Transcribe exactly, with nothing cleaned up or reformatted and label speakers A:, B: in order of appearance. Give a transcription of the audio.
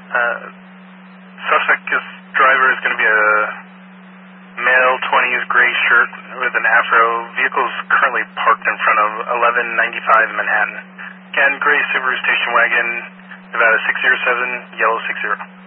A: Uh, suspect is, driver is going to be a male, twenties, gray shirt with an afro. Vehicle is currently parked in front of eleven ninety-five Manhattan. Again, gray Subaru station wagon, Nevada six zero seven, yellow six zero.